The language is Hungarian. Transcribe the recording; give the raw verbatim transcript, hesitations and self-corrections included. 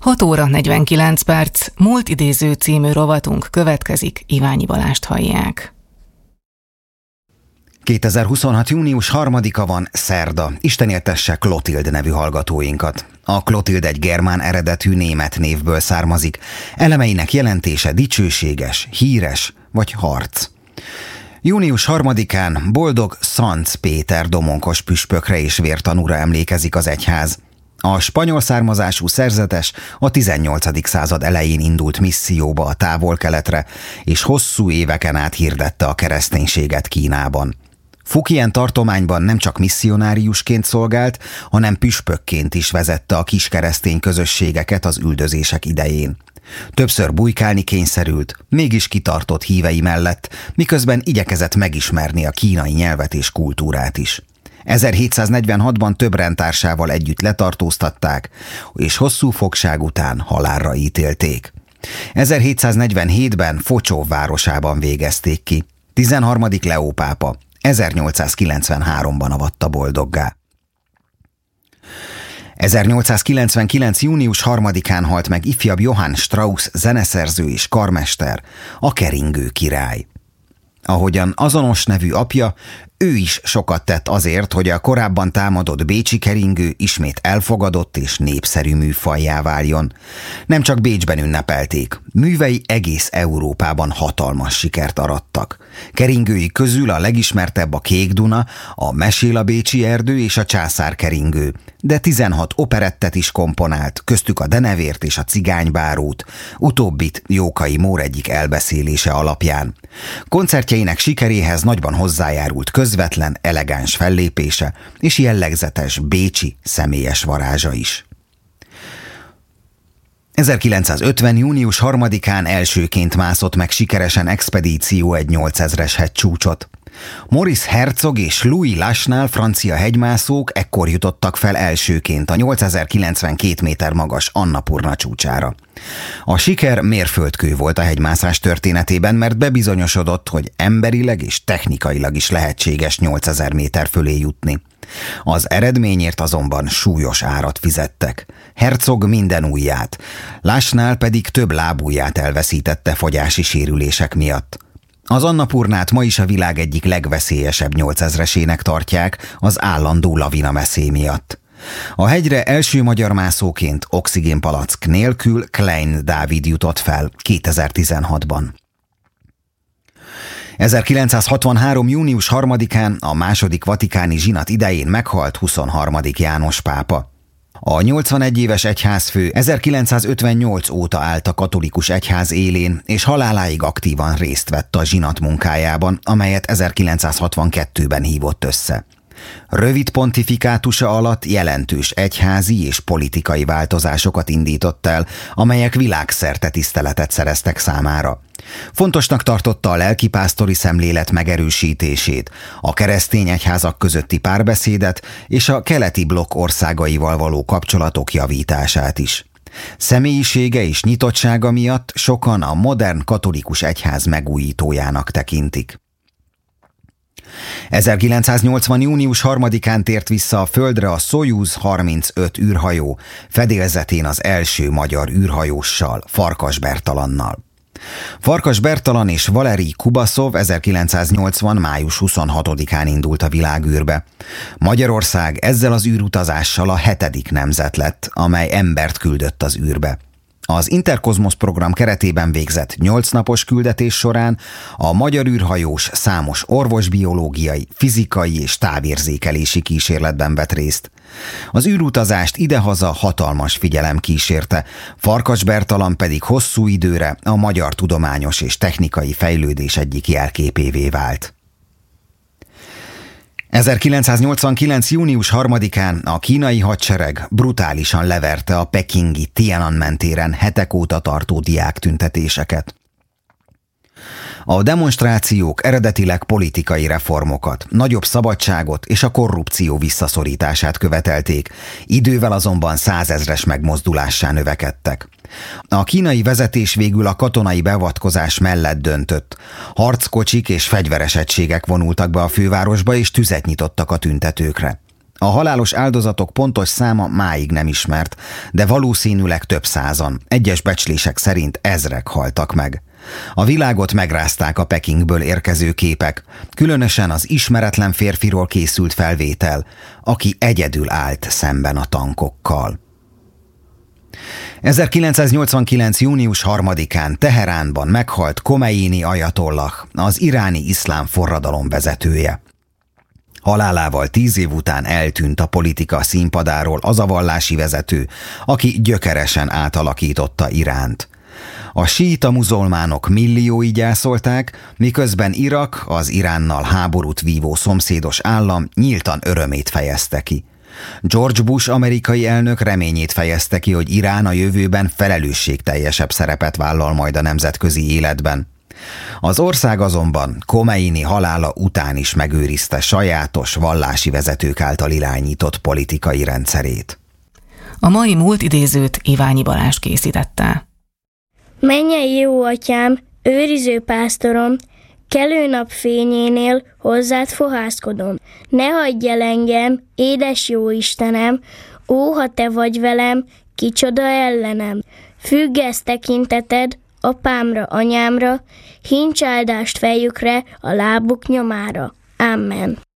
hat óra negyvenkilenc perc, múlt idéző című rovatunk következik, Iványi Balást hallják. kétezer-huszonhat. június harmadika van, szerda. Isten éltesse Klotild nevű hallgatóinkat. A Klotild egy germán eredetű német névből származik. Elemeinek jelentése dicsőséges, híres vagy harc. június harmadikán boldog Szanc Péter domonkos püspökre és vértanúra emlékezik az egyház. A spanyol származású szerzetes a tizennyolcadik század elején indult misszióba a távol-keletre, és hosszú éveken át hirdette a kereszténységet Kínában. Fukien tartományban nem csak misszionáriusként szolgált, hanem püspökként is vezette a kiskeresztény közösségeket az üldözések idején. Többször bujkálni kényszerült, mégis kitartott hívei mellett, miközben igyekezett megismerni a kínai nyelvet és kultúrát is. ezerhétszáznegyvenhatban több rendtársával együtt letartóztatták, és hosszú fogság után halálra ítélték. ezerhétszáznegyvenhétben Focsov városában végezték ki. tizenharmadik Leó pápa ezernyolcszázkilencvenháromban avatta boldoggá. ezernyolcszázkilencvenkilenc. június harmadikán halt meg ifjabb Johann Strauss zeneszerző és karmester, a keringő király. Ahogyan azonos nevű apja, ő is sokat tett azért, hogy a korábban támadott bécsi keringő ismét elfogadott és népszerű műfajjá váljon. Nem csak Bécsben ünnepelték, művei egész Európában hatalmas sikert arattak. Keringői közül a legismertebb a Kék Duna, a Mesél a bécsi erdő és a Császár keringő, de tizenhat operettet is komponált, köztük a Denevért és a Cigánybárót, utóbbit Jókai Mór egyik elbeszélése alapján. Koncertjeinek sikeréhez nagyban hozzájárult közvetlen, elegáns fellépése és jellegzetes bécsi személyes varázsa is. ezerkilencszázötven. június harmadikán elsőként mászott meg sikeresen expedíció egy nyolcezres hegycsúcsot. Maurice Herzog és Louis Lachenal francia hegymászók ekkor jutottak fel elsőként a nyolcezer-kilencvenkét méter magas Annapurna csúcsára. A siker mérföldkő volt a hegymászás történetében, mert bebizonyosodott, hogy emberileg és technikailag is lehetséges nyolcezer méter fölé jutni. Az eredményért azonban súlyos árat fizettek. Herzog minden ujját, Lachenal pedig több lábujját elveszítette fogyási sérülések miatt. Az Annapurnát ma is a világ egyik legveszélyesebb nyolcezresének tartják az állandó lavinameszély miatt. A hegyre első magyar mászóként oxigénpalack nélkül Klein Dávid jutott fel kétezer-tizenhatban. ezerkilencszázhatvanhárom. június harmadikán a második vatikáni zsinat idején meghalt huszonharmadik János pápa. A nyolcvanegy éves egyházfő ezerkilencszázötvennyolc óta állt a katolikus egyház élén, és haláláig aktívan részt vett a zsinat munkájában, amelyet ezerkilencszázhatvankettőben hívott össze. Rövid pontifikátusa alatt jelentős egyházi és politikai változásokat indított el, amelyek világszerte tiszteletet szereztek számára. Fontosnak tartotta a lelkipásztori szemlélet megerősítését, a keresztény egyházak közötti párbeszédet és a keleti blokk országaival való kapcsolatok javítását is. Személyisége és nyitottsága miatt sokan a modern katolikus egyház megújítójának tekintik. ezerkilencszáznyolcvan. június harmadikán tért vissza a Földre a Szojuz harmincöt űrhajó, fedélzetén az első magyar űrhajóssal, Farkas Bertalannal. Farkas Bertalan és Valerij Kubaszov ezerkilencszáznyolcvan. május huszonhatodikán indult a világűrbe. Magyarország ezzel az űrutazással a hetedik nemzet lett, amely embert küldött az űrbe. Az Interkozmosz program keretében végzett nyolc napos küldetés során a magyar űrhajós számos orvosbiológiai, fizikai és távérzékelési kísérletben vett részt. Az űrutazást idehaza hatalmas figyelem kísérte, Farkas Bertalan pedig hosszú időre a magyar tudományos és technikai fejlődés egyik jelképévé vált. ezerkilencszáznyolcvankilenc. június harmadikán a kínai hadsereg brutálisan leverte a pekingi Tiananmen téren hetek óta tartó diáktüntetéseket. A demonstrációk eredetileg politikai reformokat, nagyobb szabadságot és a korrupció visszaszorítását követelték, idővel azonban százezres megmozdulássá növekedtek. A kínai vezetés végül a katonai beavatkozás mellett döntött. Harckocsik és fegyveres egységek vonultak be a fővárosba és tüzet nyitottak a tüntetőkre. A halálos áldozatok pontos száma máig nem ismert, de valószínűleg több százan, egyes becslések szerint ezrek haltak meg. A világot megrázták a Pekingből érkező képek, különösen az ismeretlen férfiról készült felvétel, aki egyedül állt szemben a tankokkal. ezerkilencszáznyolcvankilenc. június harmadikán Teheránban meghalt Khomeini ajatollah, az iráni iszlám forradalom vezetője. Halálával tíz év után eltűnt a politika színpadáról az a vallási vezető, aki gyökeresen átalakította Iránt. A síita muzulmánok milliói gyászolták, miközben Irak, az Iránnal háborút vívó szomszédos állam nyíltan örömét fejezte ki. George Bush amerikai elnök reményét fejezte ki, hogy Irán a jövőben felelősségteljesebb szerepet vállal majd a nemzetközi életben. Az ország azonban Khomeini halála után is megőrizte sajátos vallási vezetők által irányított politikai rendszerét. A mai múlt idézőt Iványi Balázs készítette. Mennyei jó atyám, őriző pásztorom, kelő nap fényénél hozzád fohászkodom. Ne hagyj el engem, édes jó Istenem, ó, ha te vagy velem, kicsoda ellenem. Függesz tekinteted apámra, anyámra, hincs áldást fejükre, a lábuk nyomára. Amen.